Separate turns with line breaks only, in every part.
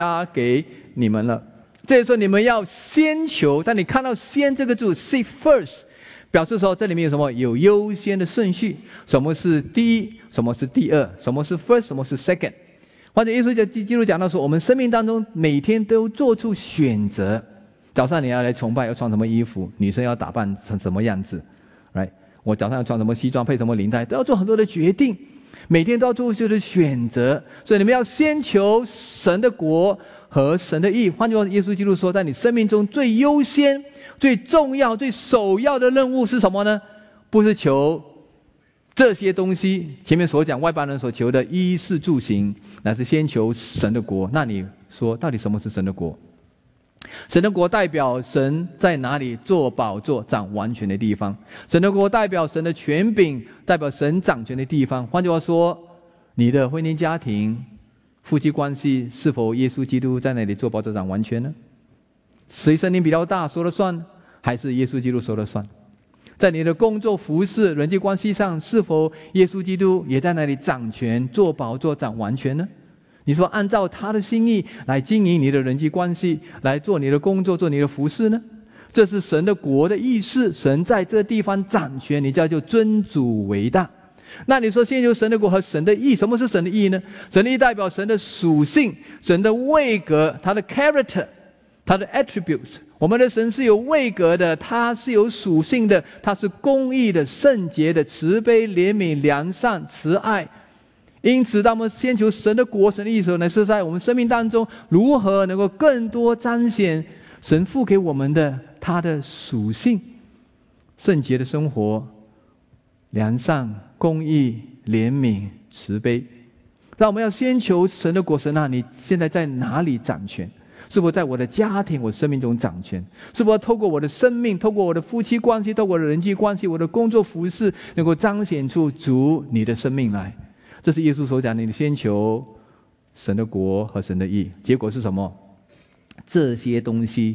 加给你们了。这里说你们要先求，但你看到先这个字 seek first， 表示说这里面有什么？有优先的顺序，什么是第一，什么是第二，什么是 first， 什么是 second。或者耶稣基督讲到说，我们生命当中每天都做出选择。早上你要来崇拜，要穿什么衣服？女生要打扮成什么样子 ？Right？ 我早上要穿什么西装，配什么领带，都要做很多的决定。每天都要做就是选择，所以你们要先求神的国和神的义。换句话说，耶稣基督说，在你生命中最优先、最重要、最首要的任务是什么呢？不是求这些东西，前面所讲外邦人所求的衣食住行，乃是先求神的国。那你说，到底什么是神的国？神的国代表神在哪里坐宝座掌完全的地方，神的国代表神的权柄，代表神掌权的地方。换句话说，你的婚姻家庭、夫妻关系是否耶稣基督在那里坐宝座掌完全呢？谁声音比较大说了算，还是耶稣基督说了算？在你的工作、服事、人际关系上，是否耶稣基督也在那里掌权、坐宝座掌完全呢？你说按照他的心意来经营你的人际关系，来做你的工作，做你的服事呢？这是神的国的意思，神在这个地方掌权，你叫就尊主为大。那你说先求神的国和神的义，什么是神的义呢？神的义代表神的属性、神的位格、他的 character、他的 attributes。我们的神是有位格的，他是有属性的，他是公义的、圣洁的、慈悲、怜悯、良善、慈爱。因此当我们先求神的国、神的义的时候呢，是在我们生命当中如何能够更多彰显神赋给我们的他的属性，圣洁的生活、良善、公义、怜悯、慈悲。那我们要先求神的国。神啊，你现在在哪里掌权？是否在我的家庭、我生命中掌权？是否透过我的生命，透过我的夫妻关系，透过我的人际关系，我的工作服事，能够彰显出主你的生命来？这是耶稣所讲的，你先求神的国和神的义。结果是什么？这些东西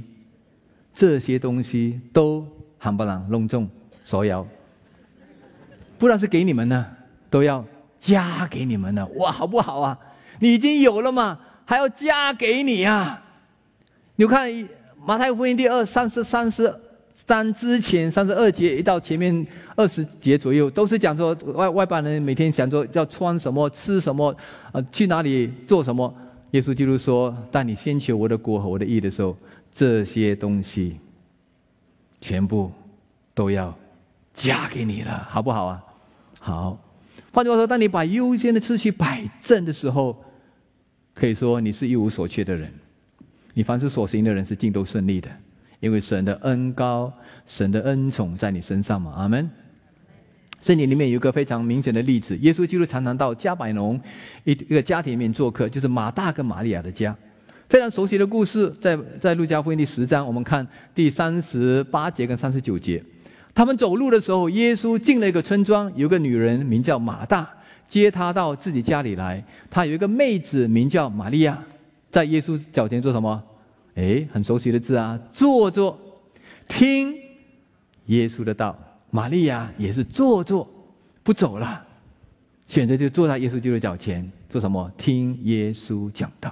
都冚唪唥隆重所有，不然是给你们呢，都要加给你们呢。哇，好不好啊？你已经有了嘛，还要加给你啊！你看马太福音第33之前32节一到前面20节左右，都是讲说外邦人每天讲说要穿什么、吃什么、去哪里做什么。耶稣基督说，当你先求我的国和我的义的时候，这些东西全部都要加给你了，好不好啊？好。换句话说，当你把优先的次序摆正的时候，可以说你是一无所缺的人，你凡是所行的人是尽都顺利的，因为神的恩膏、神的恩宠在你身上嘛。阿们。圣经里面有一个非常明显的例子，耶稣基督常常到加百农一个家庭里面做客，就是马大跟玛利亚的家。非常熟悉的故事，在路加福音第10章，我们看第38节跟39节。他们走路的时候，耶稣进了一个村庄，有个女人名叫马大，接他到自己家里来。他有一个妹子名叫玛利亚，在耶稣脚前做什么？很熟悉的字啊，坐坐听耶稣的道。玛利亚也是坐坐不走了，选择就坐在耶稣基督脚前做什么？听耶稣讲道。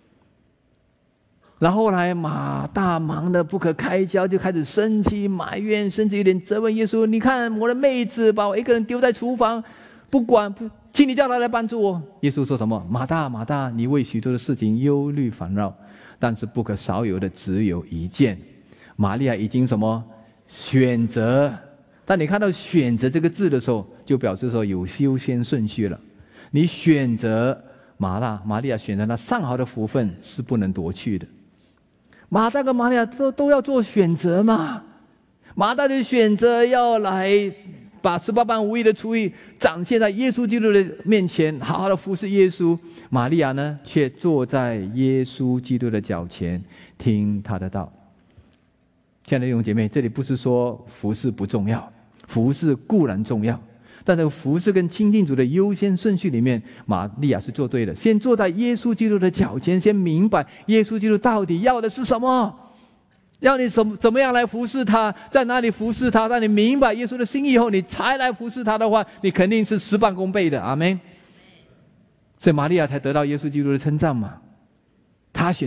然后后来马大忙得不可开交，就开始生气埋怨，甚至有点责问耶稣，你看我的妹子把我一个人丢在厨房，不管，请你叫她来帮助我。耶稣说什么？马大马大，你为许多的事情忧虑烦恼，但是不可少有的只有一件。玛利亚已经什么？选择。当你看到选择这个字的时候，就表示说有优先顺序了。你选择玛利亚选择那上好的福分是不能夺去的。马大跟玛利亚都要做选择嘛。马大就选择要来把18般武艺的厨艺展现在耶稣基督的面前，好好的服侍耶稣。玛利亚呢，却坐在耶稣基督的脚前听他的道。亲爱的弟兄姐妹，这里不是说服侍不重要，服侍固然重要，但是服侍跟亲近主的优先顺序里面，玛利亚是做对的，先坐在耶稣基督的脚前，先明白耶稣基督到底要的是什么，要你怎么样来服侍他，在哪里服侍他。当你明白耶稣的心意后，你才来服侍他的话，你肯定是事半功倍的。阿们。所以玛利亚才得到耶稣基督的称赞嘛。 他选。